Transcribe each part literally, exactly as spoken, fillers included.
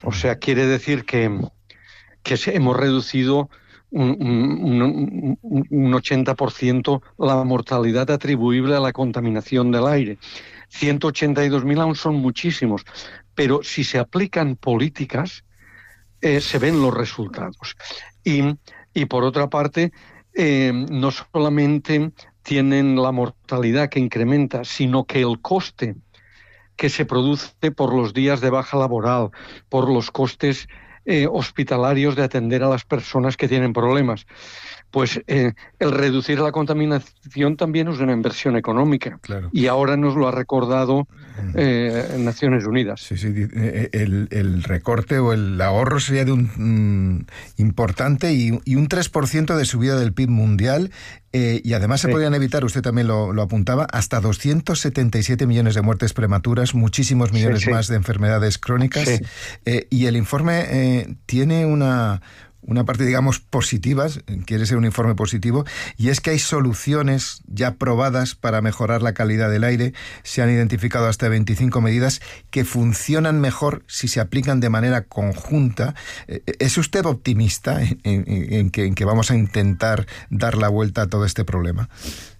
O sea, quiere decir que, que hemos reducido un, un, un, un ochenta por ciento la mortalidad atribuible a la contaminación del aire. ciento ochenta y dos mil aún son muchísimos, pero si se aplican políticas, eh, se ven los resultados. Y, y por otra parte, eh, no solamente tienen la mortalidad que incrementa, sino que el coste que se produce por los días de baja laboral, por los costes eh, hospitalarios de atender a las personas que tienen problemas, pues eh, el reducir la contaminación también es una inversión económica. Claro. Y ahora nos lo ha recordado eh, Naciones Unidas. Sí, sí, el, el recorte o el ahorro sería de un mm, importante y, y un tres por ciento de subida del P I B mundial. Eh, y además se sí. podrían evitar, usted también lo, lo apuntaba, hasta doscientos setenta y siete millones de muertes prematuras, muchísimos millones sí, sí. más de enfermedades crónicas. Sí. Eh, y el informe eh, tiene una... una parte, digamos, positiva, quiere ser un informe positivo, y es que hay soluciones ya probadas para mejorar la calidad del aire. Se han identificado hasta veinticinco medidas que funcionan mejor si se aplican de manera conjunta. ¿Es usted optimista en, en, en, que, en que vamos a intentar dar la vuelta a todo este problema?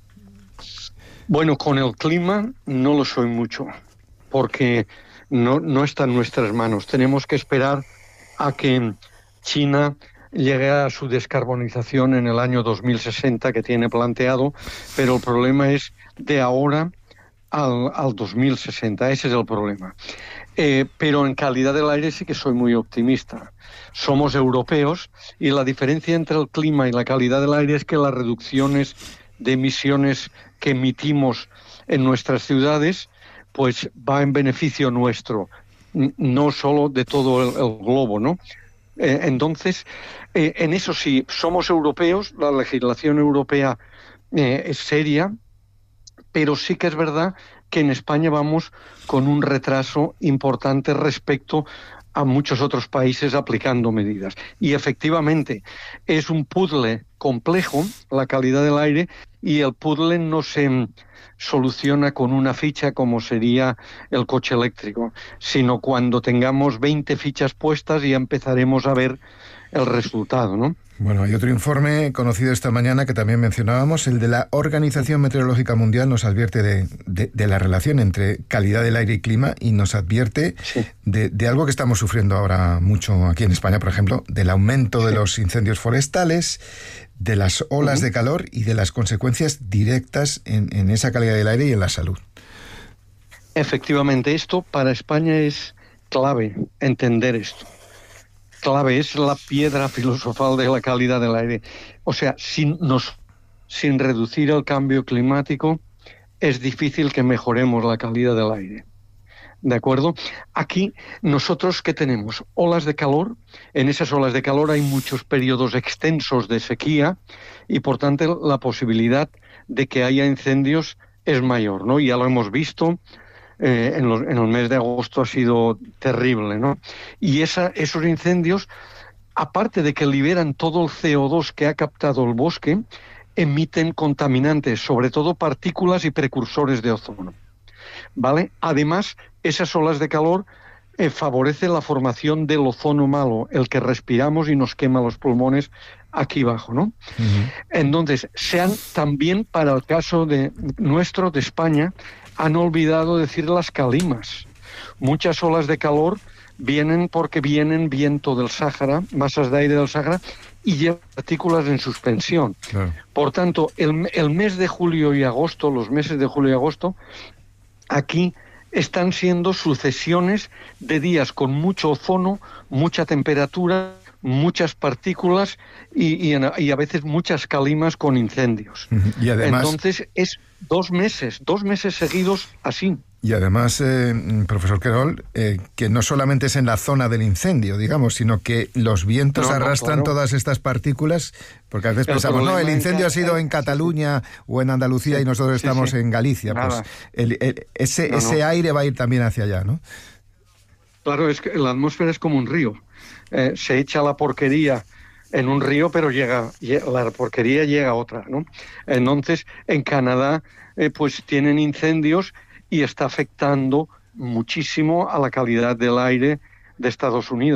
Bueno, con el clima no lo soy mucho, porque no, no está en nuestras manos. Tenemos que esperar a que China llegue a su descarbonización en el año dos mil sesenta que tiene planteado, pero el problema es de ahora al, al dos mil sesenta, ese es el problema. Eh, pero en calidad del aire sí que soy muy optimista. Somos europeos y la diferencia entre el clima y la calidad del aire es que las reducciones de emisiones que emitimos en nuestras ciudades pues va en beneficio nuestro, no solo de todo el, el globo, ¿no? Eh, entonces, eh, en eso sí, somos europeos, la legislación europea eh, es seria, pero sí que es verdad que en España vamos con un retraso importante respecto a muchos otros países aplicando medidas. Y efectivamente, es un puzzle complejo, la calidad del aire, y el puzzle no se soluciona con una ficha como sería el coche eléctrico, sino cuando tengamos veinte fichas puestas y ya empezaremos a ver el resultado, ¿no? Bueno, hay otro informe conocido esta mañana que también mencionábamos, el de la Organización Meteorológica Mundial, nos advierte de, de, de la relación entre calidad del aire y clima y nos advierte sí. de, de algo que estamos sufriendo ahora mucho aquí en España, por ejemplo, del aumento sí. de los incendios forestales, de las olas uh-huh. de calor y de las consecuencias directas en, en esa calidad del aire y en la salud. Efectivamente, esto para España es clave, entender esto. Clave, es la piedra filosofal de la calidad del aire. O sea, sin, nos, sin reducir el cambio climático, es difícil que mejoremos la calidad del aire. ¿De acuerdo? Aquí, nosotros, ¿qué tenemos? Olas de calor. En esas olas de calor hay muchos periodos extensos de sequía y, por tanto, la posibilidad de que haya incendios es mayor, ¿no? Ya lo hemos visto. Eh, en, los, en el mes de agosto ha sido terrible, ¿no? Y esa, esos incendios, aparte de que liberan todo el C O dos que ha captado el bosque, emiten contaminantes, sobre todo partículas y precursores de ozono, ¿vale? Además, esas olas de calor eh, favorecen la formación del ozono malo, el que respiramos y nos quema los pulmones aquí abajo, ¿no? Uh-huh. Entonces, sean también para el caso de nuestro, de España, han olvidado decir las calimas. Muchas olas de calor vienen porque vienen viento del Sáhara, masas de aire del Sáhara, y llevan partículas en suspensión. Claro. Por tanto, el, el mes de julio y agosto, los meses de julio y agosto, aquí están siendo sucesiones de días con mucho ozono, mucha temperatura, muchas partículas y, y, y a veces muchas calimas con incendios. Y además, entonces es dos meses, dos meses seguidos así. Y además, eh, profesor Querol, eh, que no solamente es en la zona del incendio, digamos, sino que los vientos no, arrastran no, claro. todas estas partículas, porque a veces el pensamos, no, el incendio ha sido en Cataluña sí, sí. o en Andalucía sí, y nosotros estamos sí, sí. en Galicia. Nada. Pues el, el, ese, no, ese no. aire va a ir también hacia allá, ¿no? Claro, es que la atmósfera es como un río. Eh, se echa la porquería en un río, pero llega, la porquería llega a otra, ¿no? Entonces, en Canadá, eh, pues tienen incendios y está afectando muchísimo a la calidad del aire de Estados Unidos.